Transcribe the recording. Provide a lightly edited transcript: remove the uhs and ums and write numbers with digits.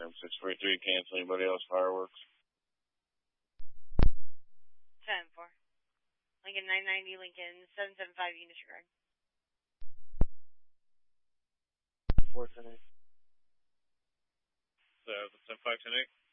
confirm 643, cancel anybody else fireworks. 10-4. Lincoln 990, Lincoln 775, unit regard. 410-8. So, 10510-8.